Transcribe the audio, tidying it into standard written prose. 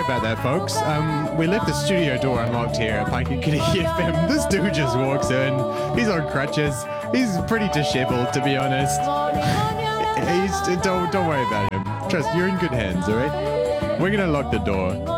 about that, folks. We left the studio door unlocked here at Pike Kitty FM. This dude just walks in. He's on crutches. He's pretty disheveled, to be honest. Don't worry about him. Trust, you're in good hands, all right? We're gonna lock the door.